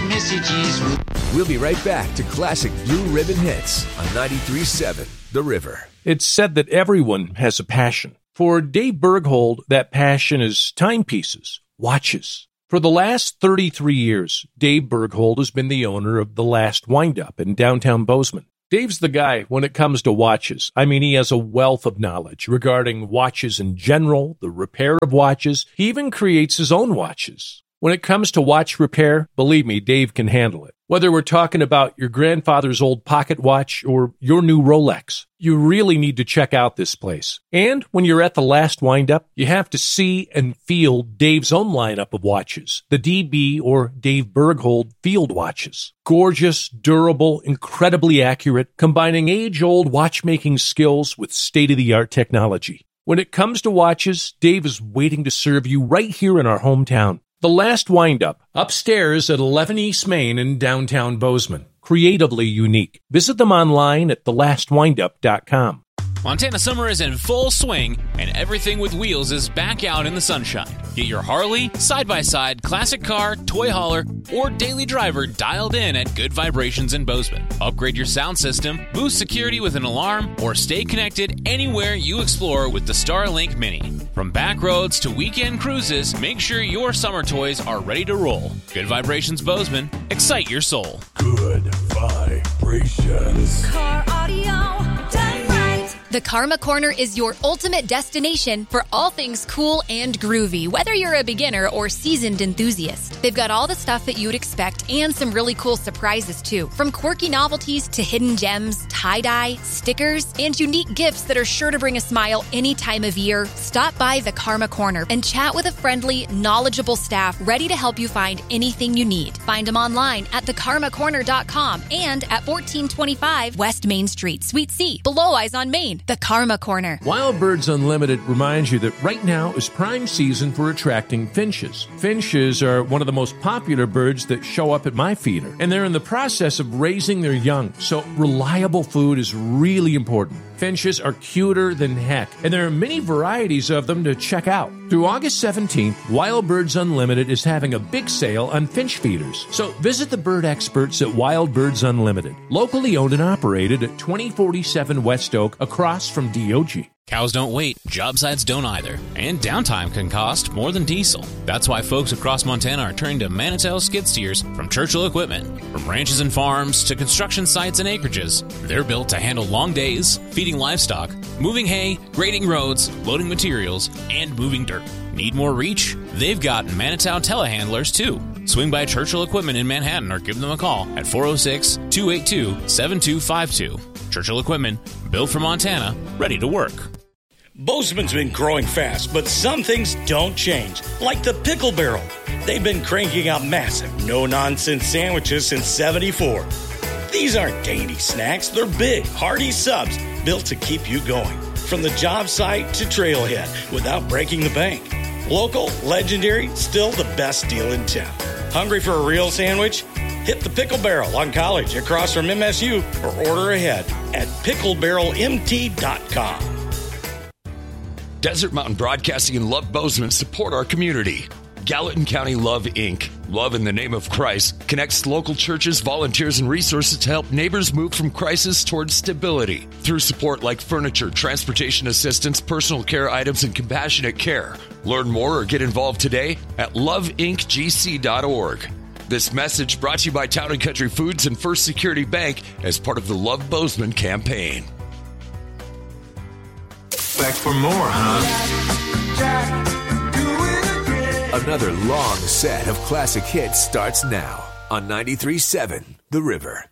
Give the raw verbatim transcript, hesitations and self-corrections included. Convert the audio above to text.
messages. We'll be right back to Classic Blue Ribbon Hits on ninety-three point seven The River. It's said that everyone has a passion. For Dave Berghold, that passion is timepieces, watches. For the last thirty-three years, Dave Berghold has been the owner of The Last Windup in downtown Bozeman. Dave's the guy when it comes to watches. I mean, he has a wealth of knowledge regarding watches in general, the repair of watches. He even creates his own watches. When it comes to watch repair, believe me, Dave can handle it. Whether we're talking about your grandfather's old pocket watch or your new Rolex, you really need to check out this place. And when you're at The Last Windup, you have to see and feel Dave's own lineup of watches, the D B or Dave Berghold field watches. Gorgeous, durable, incredibly accurate, combining age-old watchmaking skills with state-of-the-art technology. When it comes to watches, Dave is waiting to serve you right here in our hometown. The Last Windup, upstairs at eleven East Main in downtown Bozeman. Creatively unique. Visit them online at the last windup dot com. Montana summer is in full swing, and everything with wheels is back out in the sunshine. Get your Harley, side-by-side, classic car, toy hauler, or daily driver dialed in at Good Vibrations in Bozeman. Upgrade your sound system, boost security with an alarm, or stay connected anywhere you explore with the Starlink Mini. From back roads to weekend cruises, make sure your summer toys are ready to roll. Good Vibrations Bozeman. Excite your soul. Good Vibrations. Car audio done right. The Karma Corner is your ultimate destination for all things cool and groovy, whether you're a beginner or seasoned enthusiast. They've got all the stuff that you'd expect and some really cool surprises too. From quirky novelties to hidden gems, tie-dye, stickers, and unique gifts that are sure to bring a smile any time of year. Stop by the Karma Corner and chat with a friendly, knowledgeable staff ready to help you find anything you need. Find them online at the karma corner dot com and at fourteen twenty-five West Main Street, Suite C, below Eyes on Main. The Karma Corner. Wild Birds Unlimited reminds you that right now is prime season for attracting finches. Finches are one of the most popular birds that show up at my feeder, and they're in the process of raising their young, so reliable food is really important. Finches are cuter than heck, and there are many varieties of them to check out. Through August seventeenth, Wild Birds Unlimited is having a big sale on finch feeders. So visit the bird experts at Wild Birds Unlimited, locally owned and operated at twenty forty-seven West Oak, across from D O G. Cows don't wait, job sites don't either, and downtime can cost more than diesel. That's why folks across Montana are turning to Manitou skid steers from Churchill Equipment. From ranches and farms to construction sites and acreages, they're built to handle long days, feeding livestock, moving hay, grading roads, loading materials, and moving dirt. Need more reach? They've got Manitou telehandlers too. Swing by Churchill Equipment in Manhattan or give them a call at four oh six, two eight two, seven two five two. Churchill Equipment, built for Montana, ready to work. Bozeman's been growing fast, but some things don't change, like the Pickle Barrel. They've been cranking out massive, no-nonsense sandwiches since seventy-four. These aren't dainty snacks, they're big, hearty subs built to keep you going, from the job site to trailhead, without breaking the bank. Local, legendary, still the best deal in town. Hungry for a real sandwich? Hit the Pickle Barrel on College across from M S U or order ahead at pickle barrel m t dot com. Desert Mountain Broadcasting and Love Bozeman support our community. Gallatin County Love, Incorporated. Love in the Name of Christ connects local churches, volunteers, and resources to help neighbors move from crisis towards stability. Through support like furniture, transportation assistance, personal care items, and compassionate care. Learn more or get involved today at love inc g c dot org. This message brought to you by Town and Country Foods and First Security Bank as part of the Love Bozeman campaign. Back for more, huh? Another long set of classic hits starts now on ninety-three point seven The River.